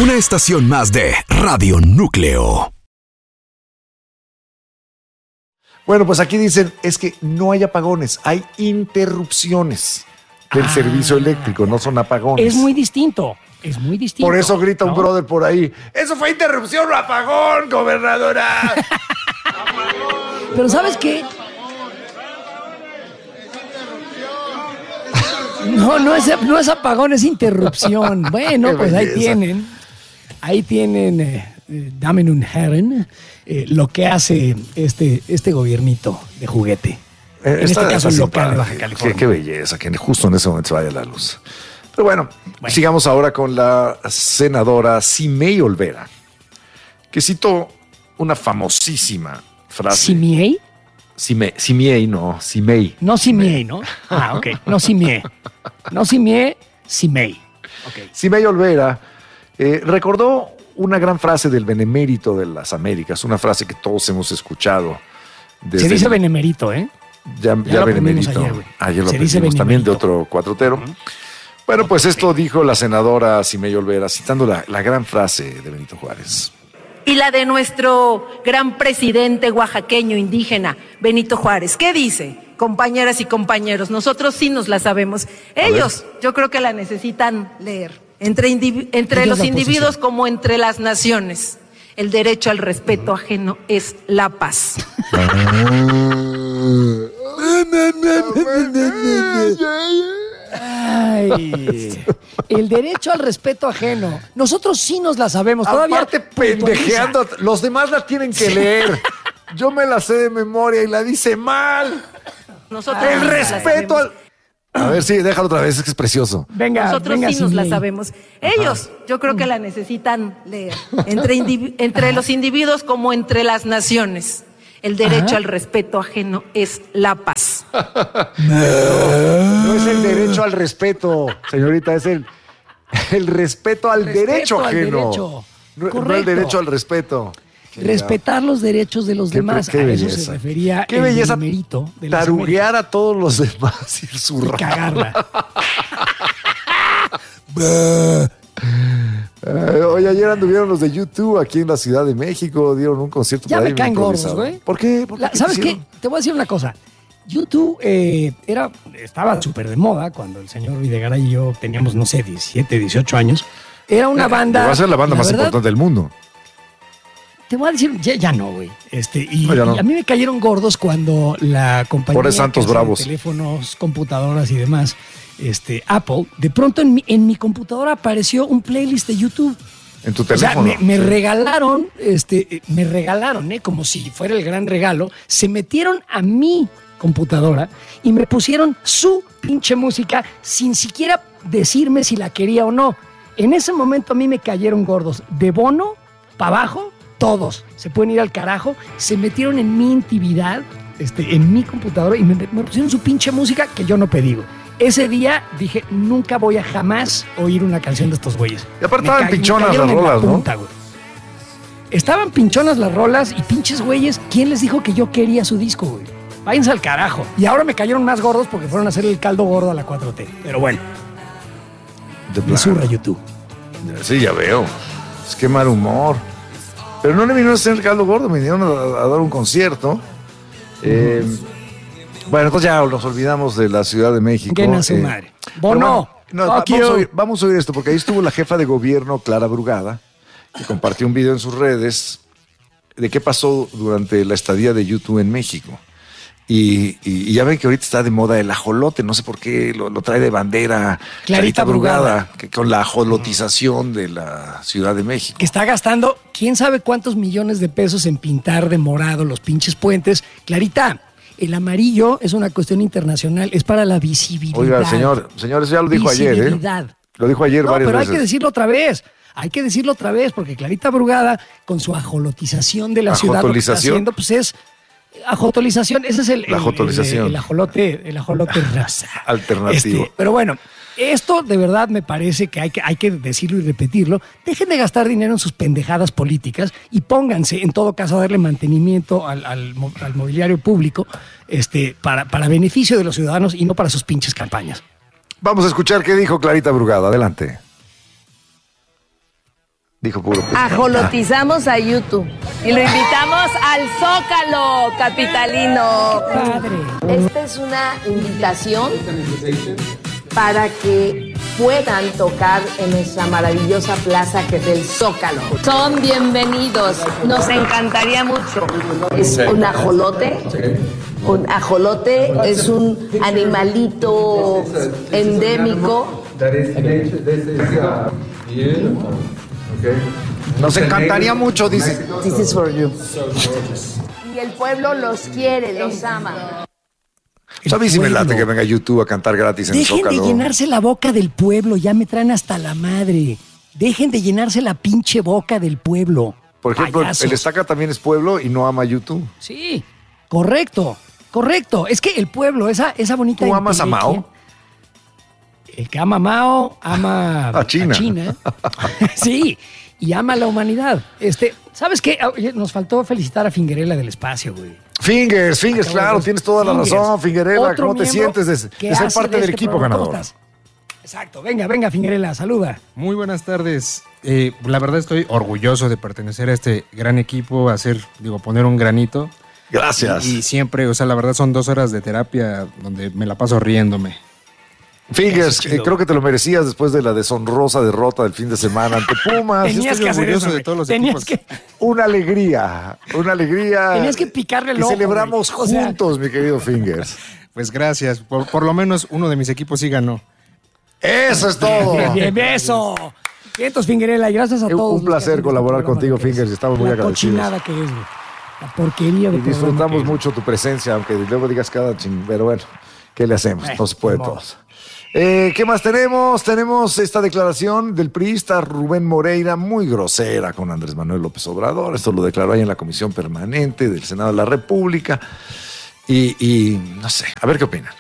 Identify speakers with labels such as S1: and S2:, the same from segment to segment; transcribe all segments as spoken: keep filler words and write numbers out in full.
S1: Una estación más de Radio Núcleo.
S2: Bueno, pues aquí dicen, es que no hay apagones, hay interrupciones del ah, servicio eléctrico, no son apagones.
S3: Es muy distinto, es muy distinto.
S2: Por eso grita ¿no? un brother por ahí, eso fue interrupción o apagón, gobernadora.
S3: Pero ¿sabes qué? No, no es, no es apagón, es interrupción. Bueno, pues ahí tienen, ahí tienen, eh, eh, damen un herren, eh, lo que hace este, este gobiernito de juguete.
S2: Eh,
S3: en este caso local de
S2: Baja California. Qué, qué belleza, que justo en ese momento se vaya la luz. Pero bueno, bueno, sigamos ahora con la senadora Simei Olvera, que citó una famosísima frase.
S3: ¿Simei?
S2: Simei, Simei, no, Simei.
S3: No Simei, ¿no? Ah, ok, no Simei. No Simei, Simei. Okay.
S2: Simei Olvera eh, recordó una gran frase del benemérito de las Américas, una frase que todos hemos escuchado.
S3: Desde Se dice el... benemérito, ¿eh?
S2: Ya, ya, ya benemérito. Ayer, ayer lo aprendimos también de otro cuatrotero. Uh-huh. Bueno, pues okay. esto dijo la senadora Simei Olvera, citando la, la gran frase de Benito Juárez.
S4: Y la de nuestro gran presidente oaxaqueño indígena, Benito Juárez. ¿Qué dice? Compañeras y compañeros, nosotros sí nos la sabemos. Ellos, yo creo que la necesitan leer. Entre, indiv- entre los individuos como entre las naciones. El derecho al respeto ajeno es la paz.
S3: Ay, el derecho al respeto ajeno. Nosotros sí nos la sabemos. Todavía
S2: aparte pendejeando, los demás la tienen que sí. leer. Yo me la sé de memoria y la dice mal.
S4: Nosotros
S2: el respeto al... A ver, sí, déjalo otra vez, es que es precioso.
S3: Venga,
S4: Nosotros
S3: venga,
S4: sí nos la sabemos. Ellos, Ajá. yo creo que la necesitan leer. Entre, indiv- entre los individuos como entre las naciones. El derecho Ajá. al respeto ajeno es la paz.
S2: No, no es el derecho al respeto, señorita, es el, el respeto al respeto derecho ajeno. Al derecho. No, no el derecho al respeto.
S3: Respetar los derechos de los
S2: qué,
S3: demás.
S2: Qué
S3: a
S2: belleza.
S3: eso se refería
S2: qué
S3: el
S2: belleza
S3: mérito de
S2: taruguear a todos los demás y zurrar.
S3: Y cagarla.
S2: Uh, oye, ayer anduvieron los de YouTube aquí en la Ciudad de México, dieron un concierto.
S3: Ya me caen gordos, güey.
S2: ¿Por qué? ¿Por qué?
S3: La,
S2: ¿Qué
S3: ¿Sabes qué? Te voy a decir una cosa. YouTube eh, era, estaba súper de moda cuando el señor Videgaray y yo teníamos, no sé, diecisiete, dieciocho años. Era una banda...
S2: Va a ser la banda la más verdad, importante del mundo.
S3: Te voy a decir, ya, ya no, güey. Este, y,
S2: no, no.
S3: y a mí me cayeron gordos cuando la compañía
S2: Por Santos Bravos.
S3: de teléfonos, computadoras y demás, este, Apple, de pronto en mi, en mi computadora apareció un playlist de YouTube.
S2: En tu teléfono.
S3: O sea, me, me regalaron, este, me regalaron, ¿eh? Como si fuera el gran regalo. Se metieron a mi computadora y me pusieron su pinche música sin siquiera decirme si la quería o no. En ese momento a mí me cayeron gordos. De Bono para abajo, todos. Se pueden ir al carajo. Se metieron en mi intimidad, este, en mi computadora y me, me pusieron su pinche música que yo no pedí. Ese día dije, nunca voy a jamás oír una canción de estos güeyes.
S2: Y aparte estaban pinchonas las rolas, ¿no? Punta,
S3: estaban pinchonas las rolas y pinches güeyes. ¿Quién les dijo que yo quería su disco, güey? Váyanse al carajo. Y ahora me cayeron más gordos porque fueron a hacer el caldo gordo a la cuatro T. Pero bueno. Me zurra YouTube.
S2: Sí, ya veo. Es que mal humor. Pero no le vinieron a hacer el caldo gordo, me vinieron a, a dar un concierto. Eh... Bueno, entonces ya nos olvidamos de la Ciudad de México.
S3: ¿Qué nace
S2: eh,
S3: madre? Bono.
S2: Bueno, no, vamos, a oír, vamos a oír esto, porque ahí estuvo la jefa de gobierno, Clara Brugada, que compartió un video en sus redes de qué pasó durante la estadía de YouTube en México. Y, y, y ya ven que ahorita está de moda el ajolote, no sé por qué lo, lo trae de bandera
S3: Clarita, Clarita Brugada, Brugada
S2: que con la ajolotización de la Ciudad de México.
S3: Que está gastando quién sabe cuántos millones de pesos en pintar de morado los pinches puentes. Clarita, el amarillo es una cuestión internacional, es para la visibilidad.
S2: Oiga, señor, señor, eso ya lo dijo ayer, ¿eh? Lo dijo ayer
S3: no,
S2: varias
S3: pero
S2: veces.
S3: hay que decirlo otra vez. Hay que decirlo otra vez, porque Clarita Brugada, con su ajolotización de la ciudad, lo que está haciendo, pues es ajotolización. Ese es el,
S2: la ajotolización.
S3: el, el, el ajolote, el ajolote raza.
S2: Alternativo.
S3: Este, pero bueno, esto de verdad me parece que hay, que hay que decirlo y repetirlo. Dejen de gastar dinero en sus pendejadas políticas y pónganse, en todo caso, a darle mantenimiento al, al, al mobiliario público este, para, para beneficio de los ciudadanos y no para sus pinches campañas.
S2: Vamos a escuchar qué dijo Clarita Brugada. Adelante. Dijo puro.
S5: Ajolotizamos a YouTube y lo invitamos al Zócalo capitalino.
S3: Padre.
S5: Esta es una invitación para que puedan tocar en nuestra maravillosa plaza que es el Zócalo. Son bienvenidos, nos encantaría mucho. Es un ajolote. Un ajolote es un animalito endémico.
S2: Nos encantaría mucho, dice.
S5: This is for you. Y el pueblo los quiere, los ama.
S2: A mí sí me late que venga YouTube a cantar gratis en el
S3: Dejen
S2: Zócalo.
S3: de llenarse la boca del pueblo, ya me traen hasta la madre. Dejen de llenarse la pinche boca del pueblo.
S2: Por ejemplo,
S3: Payasos.
S2: el Estaca también es pueblo y no ama YouTube.
S3: Sí, correcto, correcto. Es que el pueblo, esa, esa bonita...
S2: ¿Tú amas a
S3: entelequia-
S2: Mao?
S3: El que ama a Mao, ama
S2: A China.
S3: Sí, y ama a la humanidad. Este, ¿sabes qué? Oye, nos faltó felicitar a Fingerella del espacio, güey.
S2: Fingers, Fingers,
S3: Acabo de
S2: claro,
S3: ver.
S2: tienes toda la
S3: Fingers,
S2: razón, Fingerella.
S3: otro
S2: ¿Cómo te
S3: miembro
S2: sientes de,
S3: que
S2: de ser
S3: hace
S2: parte
S3: de
S2: del
S3: este
S2: equipo
S3: programa?
S2: ganador?
S3: ¿Cómo estás? Exacto, venga, venga, Fingerella, saluda.
S6: Muy buenas tardes. Eh, la verdad estoy orgulloso de pertenecer a este gran equipo, hacer, digo, poner un granito.
S2: Gracias.
S6: Y, y siempre, o sea, la verdad son dos horas de terapia donde me la paso riéndome.
S2: Fingers,
S3: Eso es chido.
S2: eh, creo que te lo merecías después de la deshonrosa derrota del fin de semana ante Pumas.
S3: Tenías
S6: estoy
S3: que hacer
S6: orgulloso
S3: eso,
S6: de
S3: güey.
S6: todos los
S3: Tenías
S6: equipos.
S3: que...
S2: Una alegría, una alegría.
S3: Tenías que picarle el
S2: que
S3: ojo,
S2: celebramos
S3: güey. O sea-
S2: juntos, mi querido Fingers.
S6: Pues gracias. Por, por lo menos uno de mis equipos sí ganó.
S2: Eso es todo.
S3: Bien, bien, beso. Vientos, Fingerella, y gracias a
S2: Un-
S3: todos.
S2: un
S3: los
S2: placer
S3: que hacen
S2: colaborar
S3: este programa,
S2: contigo,
S3: lo que es.
S2: Fingers, y estamos muy
S3: La
S2: agradecidos.
S3: cochinada que es, güey. La porquería de
S2: Y
S3: programa que
S2: disfrutamos
S3: es.
S2: mucho tu presencia, aunque luego digas cada ching, pero bueno, ¿qué le hacemos?
S3: Eh,
S2: No se puede
S3: ni modo.
S2: todos. Eh, ¿Qué más tenemos? Tenemos esta declaración del priista Rubén Moreira, muy grosera con Andrés Manuel López Obrador. Esto lo declaró ahí en la Comisión Permanente del Senado de la República. Y, y no sé, a ver qué opinan.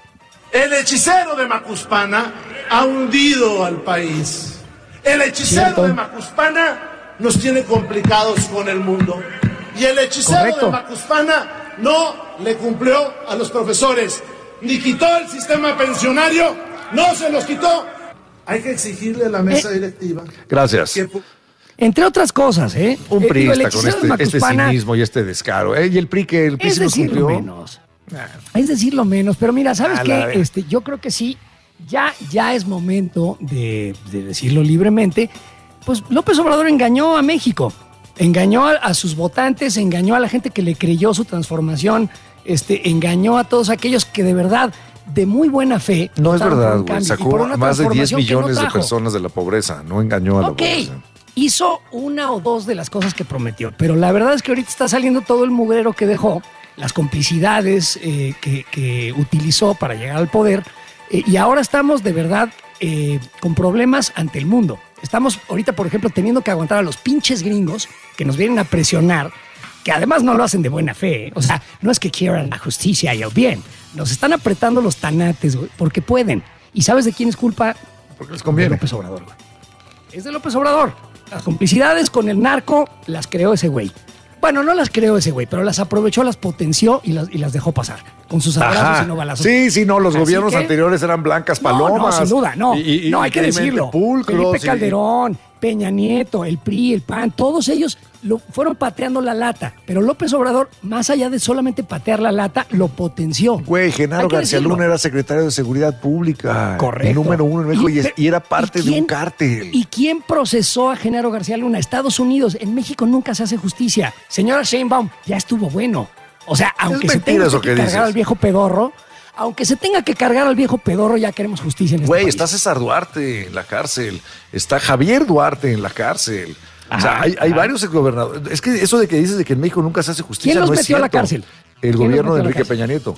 S7: El hechicero de Macuspana ha hundido al país. El hechicero
S3: Cierto.
S7: de Macuspana nos tiene complicados con el mundo. Y el hechicero
S3: Correcto.
S7: de Macuspana no le cumplió a los profesores, ni quitó el sistema pensionario, no se los quitó. Hay que exigirle a la mesa
S3: Eh.
S7: directiva
S2: Gracias.
S7: que...
S3: Entre otras cosas, ¿eh?
S2: Un
S3: Eh, digo, el
S2: priista con
S3: hechicero de
S2: este, este
S3: Macuspana
S2: cinismo y este descaro. ¿eh? Y el P R I que el P R I
S3: es
S2: sí nos
S3: decirlo
S2: cumplió.
S3: menos. Es decirlo menos, pero mira, ¿sabes
S2: A
S3: qué?
S2: la vez.
S3: Este, yo creo que sí, ya, ya es momento de, de decirlo libremente. Pues López Obrador engañó a México, engañó a, a sus votantes, engañó a la gente que le creyó su transformación, este, engañó a todos aquellos que de verdad, de muy buena fe.
S2: No es
S3: votaron por
S2: verdad,
S3: un
S2: güey.
S3: cambio y
S2: Sacó
S3: por una
S2: más de diez
S3: transformación que no
S2: millones de
S3: trajo.
S2: personas de la pobreza. No engañó a la
S3: Ok,
S2: pobreza.
S3: hizo una o dos de las cosas que prometió, pero la verdad es que ahorita está saliendo todo el mugrero que dejó, las complicidades eh, que, que utilizó para llegar al poder, eh, y ahora estamos de verdad eh, con problemas ante el mundo. Estamos ahorita, por ejemplo, teniendo que aguantar a los pinches gringos que nos vienen a presionar, que además no lo hacen de buena fe. ¿eh? O sea, no es que quieran la justicia y el bien. Nos están apretando los tanates, güey, porque pueden. ¿Y sabes de quién es culpa?
S2: Porque les
S3: De
S2: conviene.
S3: López Obrador, güey. Es de López Obrador. Las complicidades con el narco las creó ese güey. Bueno, no las creó ese güey, pero las aprovechó, las potenció y las, y las dejó pasar. Con sus abrazos
S2: Ajá.
S3: y no balazos.
S2: Sí, sí, no, los
S3: Así
S2: gobiernos
S3: que-
S2: anteriores eran blancas
S3: No,
S2: palomas.
S3: no, sin duda, no.
S2: Y- y-
S3: no, hay que
S2: increíblemente
S3: decirlo.
S2: pulcros
S3: Felipe
S2: y-
S3: Calderón, Peña Nieto, el P R I, el P A N, todos ellos lo fueron pateando la lata. Pero López Obrador, más allá de solamente patear la lata, lo potenció.
S2: Güey, Genaro
S3: Hay que
S2: García
S3: decirlo.
S2: Luna era secretario de Seguridad Pública.
S3: Correcto.
S2: El número uno en México y, es- y era parte
S3: ¿y
S2: de un
S3: quién-
S2: cártel.
S3: ¿Y quién procesó a Genaro García Luna? Estados Unidos. En México nunca se hace justicia. Señora Sheinbaum, ya estuvo bueno. O sea, aunque se
S2: mentira
S3: tenga
S2: eso
S3: que
S2: que
S3: cargar
S2: dices.
S3: al viejo pedorro, aunque se tenga que cargar al viejo pedorro, ya queremos justicia en este
S2: Güey,
S3: país.
S2: está César Duarte en la cárcel. Está Javier Duarte en la cárcel. o sea,
S3: Ajá,
S2: hay, hay
S3: ajá.
S2: varios exgobernadores. Es que eso de que dices de que en México nunca se hace justicia
S3: ¿Quién los
S2: no es
S3: metió a la
S2: cierto.
S3: cárcel?
S2: El
S3: ¿Quién los
S2: gobierno
S3: metió a
S2: de
S3: la
S2: Enrique
S3: cárcel?
S2: Peña Nieto.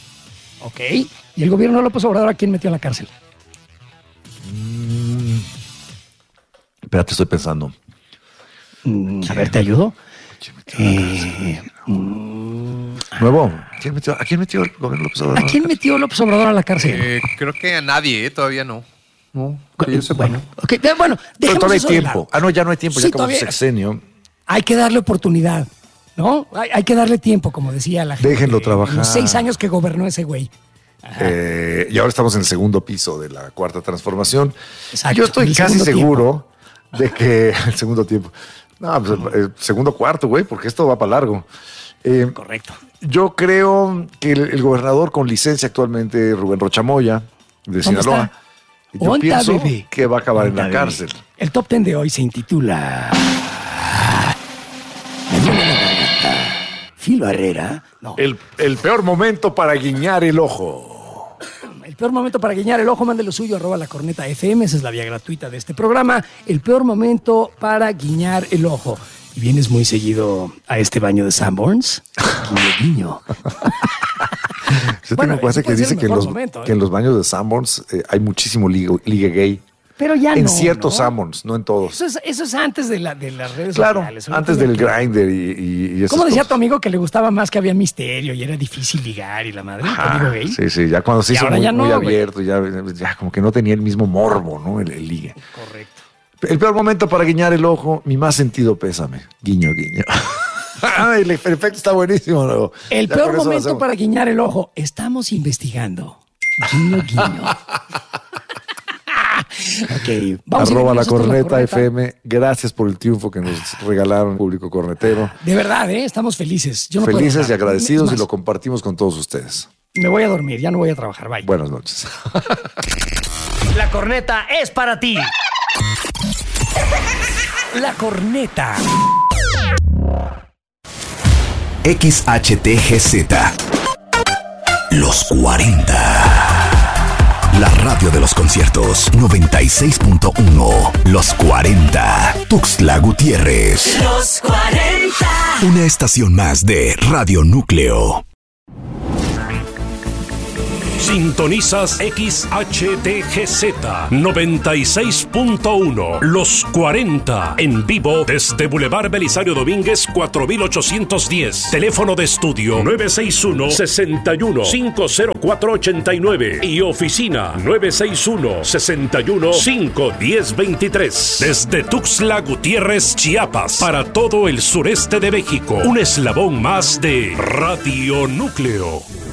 S3: Ok. ¿Y el gobierno de López Obrador a quién metió a la cárcel?
S2: Espérate, estoy pensando.
S3: Mm, a ver, ¿te ayudo? Eh,
S2: Nuevo. ¿Quién metió, ¿A quién metió el gobierno de López Obrador?
S3: ¿A quién metió López Obrador a la cárcel?
S8: Eh, creo que a nadie, ¿eh? Todavía no. No, que yo sepa,
S3: bueno,
S8: no.
S3: ok, eh, bueno,
S2: Pero
S3: dejemos
S2: todavía hay
S3: eso de
S2: tiempo.
S3: lado.
S2: Ah, no, ya no hay tiempo.
S3: Sí,
S2: ya acabó su
S3: todavía-
S2: sexenio.
S3: Hay que darle oportunidad, ¿no? Hay, hay que darle tiempo, como decía la gente.
S2: Déjenlo
S3: en
S2: trabajar.
S3: Los seis años que gobernó ese güey.
S2: Eh, y ahora estamos en el segundo piso de la cuarta transformación.
S3: Exacto,
S2: Yo
S3: en
S2: estoy
S3: el
S2: casi
S3: segundo
S2: seguro de que el segundo tiempo. No, pues el, el segundo cuarto, güey, porque esto va para largo. Eh,
S3: Correcto.
S2: Yo creo que el, el gobernador con licencia actualmente, Rubén Rochamoya, de Sinaloa, yo
S3: Onta,
S2: pienso
S3: bebé.
S2: que va a acabar
S3: Onta,
S2: en la
S3: bebé.
S2: cárcel.
S3: El top ten de hoy se intitula Me duele la garganta. Filo Herrera. No.
S2: El, el peor momento para guiñar el ojo.
S3: El peor momento para guiñar el ojo, mande lo suyo, arroba la corneta F M, esa es la vía gratuita de este programa. El peor momento para guiñar el ojo. ¿Y vienes muy seguido a este baño de Sanborns? Guiño, guiño.
S2: Yo
S3: Bueno,
S2: tengo cuate
S3: ese
S2: que
S3: puede ser
S2: dice
S3: el
S2: que en,
S3: mejor
S2: los,
S3: momento, ¿eh?
S2: que en los baños de Sanborns eh, hay muchísimo ligue, ligue gay.
S3: Pero ya
S2: En
S3: no,
S2: ciertos
S3: ¿no?
S2: Sanborns, no en todos.
S3: Eso es, eso es antes de, la, de las redes
S2: Claro,
S3: sociales.
S2: antes del Grindr y, y, y esas
S3: ¿Cómo decía
S2: cosas.
S3: tu amigo que le gustaba más que había misterio y era difícil ligar y la madre? ¿Tu
S2: Ajá,
S3: amigo gay?
S2: sí, sí, ya cuando se
S3: Y
S2: hizo
S3: ahora
S2: muy,
S3: ya no,
S2: muy
S3: güey.
S2: abierto, ya, ya como que no tenía el mismo morbo, ¿no? El, el ligue.
S3: Correcto.
S2: El peor momento para guiñar el ojo, mi más sentido pésame. Guiño, guiño. Ay, el efecto está buenísimo. ¿No?
S3: El
S2: Ya
S3: peor
S2: con eso lo
S3: momento
S2: hacemos.
S3: para guiñar el ojo. Estamos investigando. Guiño, guiño. Ok, vamos a ir
S2: Arroba la
S3: nosotros a
S2: corneta F M. Gracias por el triunfo que nos regalaron, público cornetero.
S3: De verdad, ¿eh? Estamos felices. Yo no puedo
S2: Felices y
S3: hablar.
S2: agradecidos
S3: Es
S2: y
S3: más,
S2: lo compartimos con todos ustedes.
S3: Me voy a dormir, ya no voy a trabajar. Bye.
S2: Buenas noches.
S3: La corneta es para ti. La corneta.
S1: X H T G Z. Los cuarenta. La radio de los conciertos noventa y seis punto uno. Los cuarenta. Tuxtla Gutiérrez.
S9: Los cuarenta.
S1: Una estación más de Radio Núcleo.
S10: Sintonizas X H T G Z noventa y seis punto uno. Los cuarenta. En vivo desde Boulevard Belisario Domínguez cuatro mil ochocientos diez. Teléfono de estudio nueve seis uno, seis uno, cinco cero cuatro ocho nueve. Y oficina nueve seis uno, seis uno, cinco uno cero dos tres. Desde Tuxtla Gutiérrez, Chiapas. Para todo el sureste de México. Un eslabón más de Radio Núcleo.